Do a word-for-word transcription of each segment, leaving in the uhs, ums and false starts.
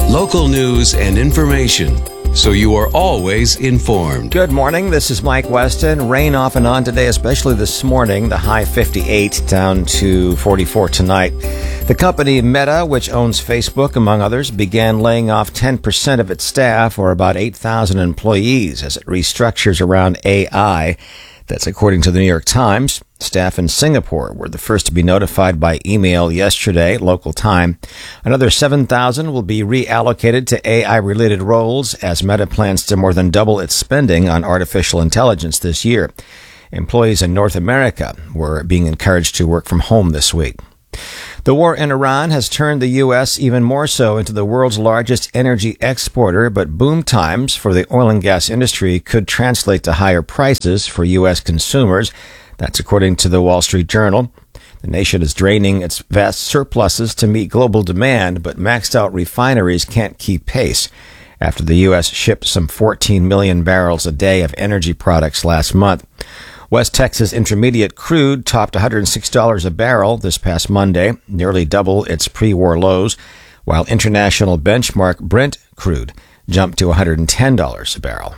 Local news and information, so you are always informed. Good morning. This is Mike Weston. Rain off and on today, especially this morning. The high fifty-eight down to forty-four tonight. The company Meta, which owns Facebook, among others, began laying off ten percent of its staff, or about eight thousand employees, as it restructures around A I. That's according to the New York Times. Staff in Singapore were the first to be notified by email yesterday, local time. Another seven thousand will be reallocated to A I-related roles as Meta plans to more than double its spending on artificial intelligence this year. Employees in North America were being encouraged to work from home this week. The war in Iran has turned the U S even more so into the world's largest energy exporter, but boom times for the oil and gas industry could translate to higher prices for U S consumers. That's according to the Wall Street Journal. The nation is draining its vast surpluses to meet global demand, but maxed out refineries can't keep pace. After the U S shipped some fourteen million barrels a day of energy products last month. West Texas Intermediate crude topped one hundred six dollars a barrel this past Monday, nearly double its pre-war lows, while international benchmark Brent crude jumped to one hundred ten dollars a barrel.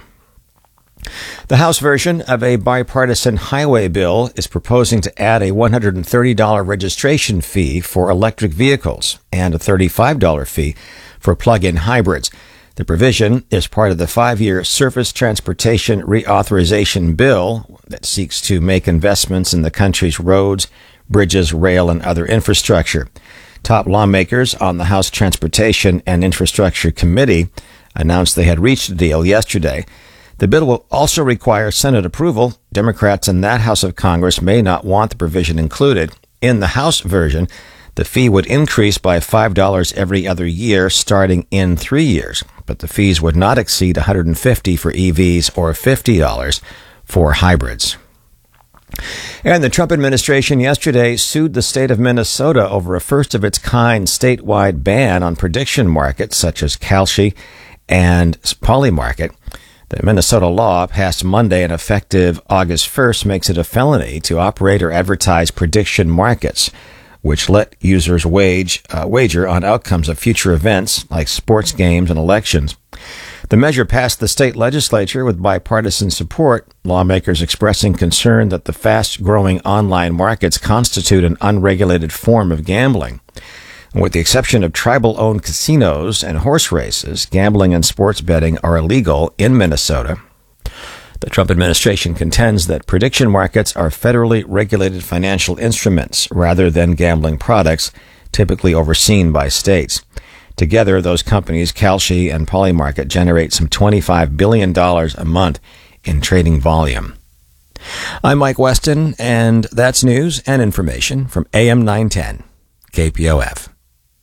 The House version of a bipartisan highway bill is proposing to add a one hundred thirty dollars registration fee for electric vehicles and a thirty-five dollars fee for plug-in hybrids. The provision is part of the five-year Surface Transportation Reauthorization Bill that seeks to make investments in the country's roads, bridges, rail, and other infrastructure. Top lawmakers on the House Transportation and Infrastructure Committee announced they had reached a deal yesterday. The bill will also require Senate approval. Democrats in that House of Congress may not want the provision included. In the House version, the fee would increase by five dollars every other year, starting in three years. But the fees would not exceed one hundred fifty dollars for E Vs or fifty dollars for hybrids. And the Trump administration yesterday sued the state of Minnesota over a first-of-its-kind statewide ban on prediction markets such as Kalshi and Polymarket. The Minnesota law passed Monday and effective August first makes it a felony to operate or advertise prediction markets, which let users wage, uh, wager on outcomes of future events like sports games and elections. The measure passed the state legislature with bipartisan support, lawmakers expressing concern that the fast-growing online markets constitute an unregulated form of gambling. With the exception of tribal-owned casinos and horse races, gambling and sports betting are illegal in Minnesota. The Trump administration contends that prediction markets are federally regulated financial instruments rather than gambling products, typically overseen by states. Together, those companies, Kalshi and Polymarket, generate some twenty-five billion dollars a month in trading volume. I'm Mike Weston, and that's news and information from A M nine ten, K P O F.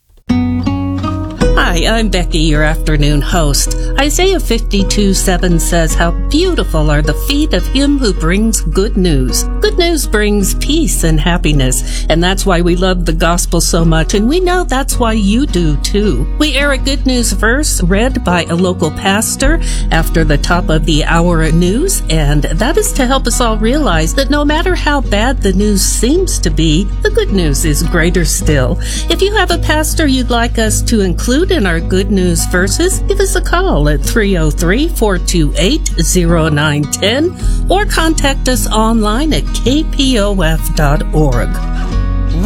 Hi, I'm Becky, your afternoon host. Isaiah fifty-two seven says, "How beautiful are the feet of him who brings good news." Good news brings peace and happiness, and that's why we love the gospel so much, and we know that's why you do too. We air a good news verse read by a local pastor after the top of the hour news, and that is to help us all realize that no matter how bad the news seems to be, the good news is greater still. If you have a pastor you'd like us to include in our good news verses, give us a call at three oh three, four two eight, oh nine one oh or contact us online at k p o f dot org.